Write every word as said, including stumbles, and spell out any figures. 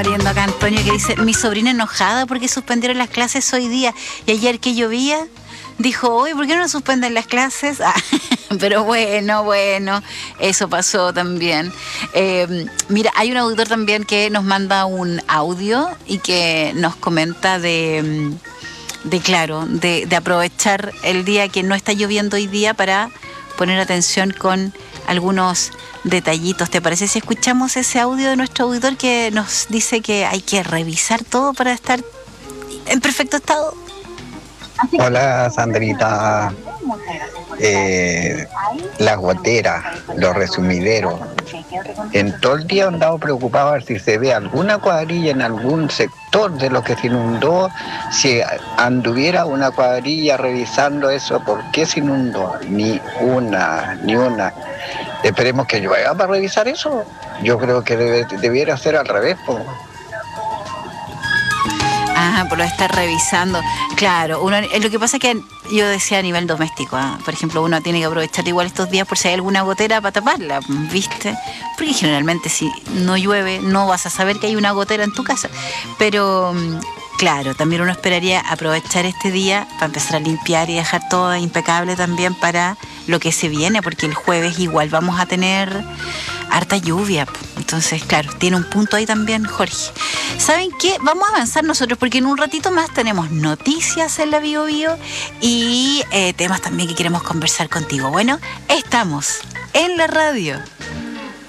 Viendo acá Antonio que dice, mi sobrina enojada porque suspendieron las clases hoy día y ayer que llovía dijo, oye, ¿por qué no suspenden las clases? Ah, pero bueno, bueno, eso pasó también. Eh, mira, hay un auditor también que nos manda un audio y que nos comenta de, de claro, de, de aprovechar el día que no está lloviendo hoy día para poner atención con algunos detallitos. ¿Te parece si escuchamos ese audio de nuestro auditor que nos dice que hay que revisar todo para estar en perfecto estado? Hola, Sandrita. Eh, las goteras, los resumideros. En todo el día he andado preocupado a ver si se ve alguna cuadrilla en algún sector de lo que se inundó, si anduviera una cuadrilla revisando eso, ¿por qué se inundó? Ni una, ni una. Esperemos que llueva para revisar eso. Yo creo que debe, debiera ser al revés, po. Ah, por lo de estar revisando. Claro, uno, lo que pasa es que yo decía a nivel doméstico, ¿eh? Por ejemplo, uno tiene que aprovechar igual estos días por si hay alguna gotera para taparla, ¿viste? Porque generalmente si no llueve no vas a saber que hay una gotera en tu casa. Pero claro, también uno esperaría aprovechar este día para empezar a limpiar y dejar todo impecable también para lo que se viene, porque el jueves igual vamos a tener harta lluvia. Entonces, claro, tiene un punto ahí también, Jorge. ¿Saben qué? Vamos a avanzar nosotros porque en un ratito más tenemos noticias en la Bio Bio y eh, temas también que queremos conversar contigo. Bueno, estamos en la radio.